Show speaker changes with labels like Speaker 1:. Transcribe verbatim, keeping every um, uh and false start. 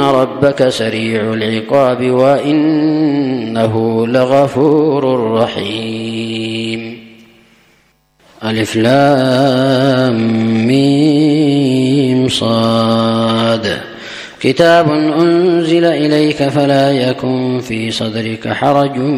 Speaker 1: ربك سريع العقاب وإنه لغفور رحيم. ألف لام ميم صاد كتاب أنزل إليك فلا يكن في صدرك حرج